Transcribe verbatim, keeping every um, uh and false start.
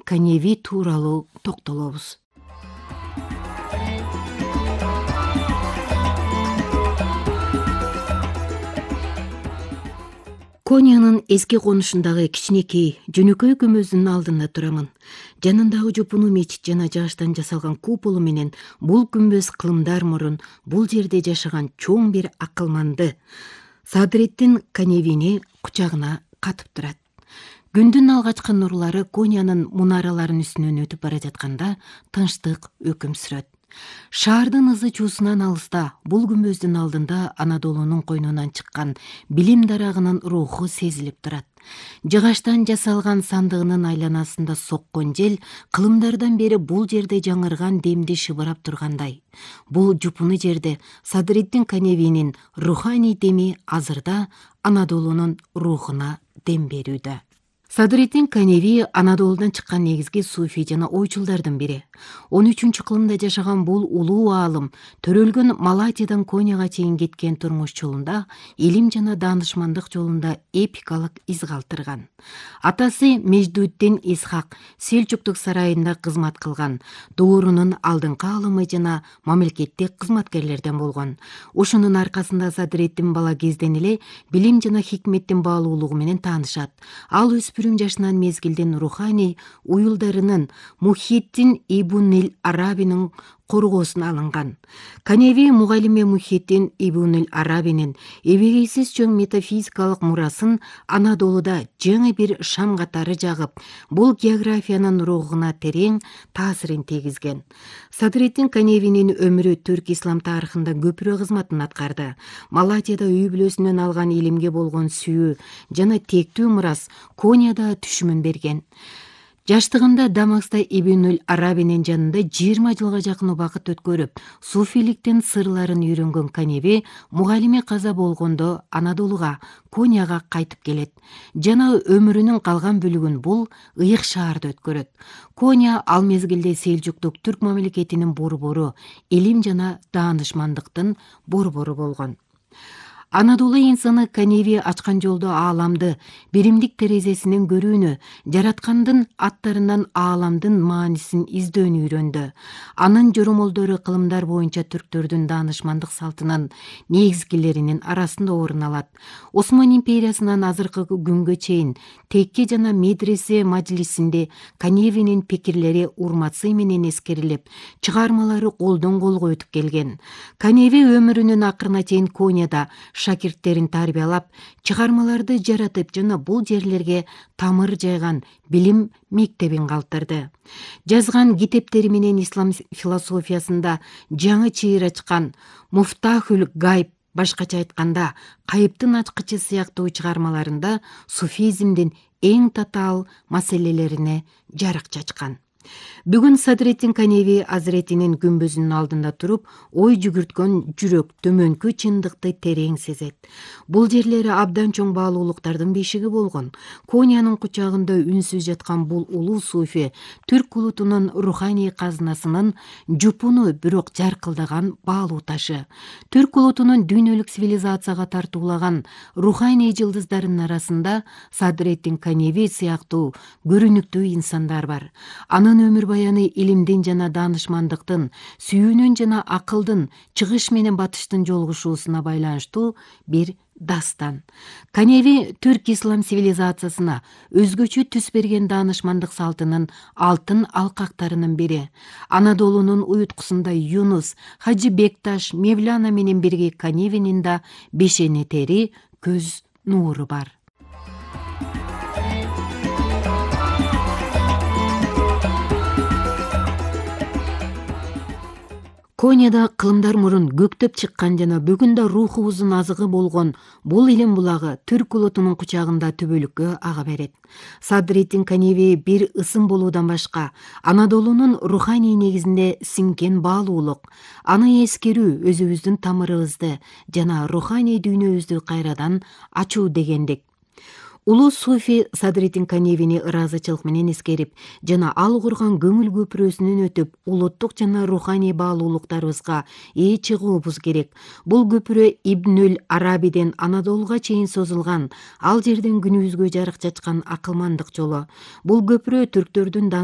Каневи тууралуу токтолобуз. Конянын эски конушундагы кичинекей жөнөкөй күмбөздүн алдында турамын. Жанындагы жупуну мечит жана жааштан жасалган куполу менен бул күмбөз кылымдар мурун бул жерде жашаган чоң бир акылманды Садреттин Каневини кучагына катып турат. Күндүн алгачкы нурлары Конянын мунараларынын үстүнөн өтүп бара жатканда тынчтык өкүм сүрөт. Шаардын ызы чуусунан алыста бул күмбөздүн алдында Анадолунун койнунан чыккан билим дарагынын руху сезилип турат. Жыгачтан жасалган сандыгынын айланасында соккон жел кылымдардан бери бул жерде жаңырган демди шыбырап тургандай. Бул жупуну жерде Садреттин Каневинин руханий деми азырда Анадолунун рухуна дем берүүдө. Садреттин Каневи Анадолудан чыккан негизги суфий жана ойчулдардын бири. он үчүнчү кылымда жашаган бул улуу аалым төрөлгөн Малатиядан Коняга чейин кеткен турмуш жолунда илим жана даанышмандык жолунда эпикалык из калтырган. Атасы Междуддин Исхак Селчуктук сарайында кызмат кылган, доорунун алдыңкы аалымы жана мамлекеттик кызматкерлерден болгон. Ошонун аркасында Садреттин бала кезден эле билим жана хикметтин баалуулугу менен таанышат. Ал өспүрүм жашынан мезгилден руханий уюлдарынын Мухиддин Ибн Арабинин коргоосуна алынган. Каневи мугалиме Мухиддин Ибн Арабинин эбегейсиз чоң метафизикалык мурасын Анадолуда жаңы бир шам катары жагып, бул географиянын рухуна терең таасирин тийгизген. Садреттин Каневинин өмүрү түрк ислам тарыхында көпүрө кызматын аткарды. Малатияда үй бүлөсүнөн алган илимге болгон сүйүү жана тектүү мурас Конияда түшүмүн берген. Жаштыгында Дамаскта Ибн Арабинин жанында жыйырма жылга жакын убакыт өткөрүп, суфиликтин сырларын үйрөнгөн Каневи мугалиме каза болгондо Анадолуга, Конияга кайтып келет. Жана өмүрүнүн калган бөлүгүн бул ыйык шаарда өткөрөт. Кония ал мезгилде Селжуктук түрк мамлекетинин борбору, илим жана даанышмандыктын борбору болгон. Анадолу инсаны Каневи ачкан жолдо ааламды биримдик терезесинен көрүүнү, жараткандын аттарынан ааламдын маанисин издөөнү үйрөндү. Анын жоромолдору кылымдар боюнча түрктөрдүн даанышмандык салтынын негизгилеринин арасында орун алат. Осман империясынан азыркы күнгө чейин текке жана медресе мажлисинде Каневинин пикирлери урматсый менен эскерилип, чыгармалары колдон колго өтүп келген. Каневи өмүрүнүн акырына чейин Конияда шакирттерин тарбиялап, чыгармаларды жаратып жана бул жерлерге тамыр жайган билим мектебин калтырды. Жазган китептери менен ислам философиясында жаңы чыйыр ачкан Муфтахул Гайб, башкача айтканда Кайыптын ачкычы сыяктуу чыгармаларында суфизмдин эң татаал маселелерине жарык чачкан. Бүгүн Садреттин Каневи Азретинин күмбөзүнүн алдында туруп, ой жүгүрткөн жүрөк төмөнкү чындыкты терең сезет. Бул жерлери абдан чоң баалуулуктардын бешиги болгон. Кониянын кучагында үнсүз жаткан бул улуу суфи түрк улутунун руханий казынасынын жупуну, бирок жаркылдаган баалуу ташы. Түрк улутунун дүйнөлүк цивилизацияга тартуулаган руханий жылдыздарынын арасында Садреттин Каневи сыяктуу көрүнүктүү инсандар бар. Анын өмүр баяны илимдин жана даанышмандыктын, сүйүүнүн жана акылдын, чыгыш менен батыштын жолугушуусуна байланыштуу бир дастан. Каневи түрк ислам цивилизациясына өзгөчө түс берген даанышмандык салтынын алтын алкактарынын бири. Анадолунун уюткусунда Юнус, Хажы Бекташ, Мевлана менен бирге Каневинин да бешенетери, көз нуру бар. Конияда кылымдар мурун көктөп чыккан жана бүгүндө рухубуздун азыгы болгон бул илим булагы түрк улутунун кучагында түбөлүккө ага берет. Садреттин Каневи бир ысым болуудан башка Анадолунун руханий негизинде сиңкен баалуулук, аны эскерүү өзүбүздүн тамырыбызды жана руханий дүйнөбүздү кайрадан ачуу дегендик. Улуу суфи Садреттин Каневини ыраазычылык менен эскерип жана ал курган көңүл көпүрөсүнөн өтүп улуттук жана руханий баалуулуктарыбызга ээ чыгуубуз керек. Бул көпүрө Ибн Арабиден Анадолуга чейин созулган, ал жерден күнүбүзгө жарык чачкан акылмандык жолу. Бул көпүрө түрктөрдүн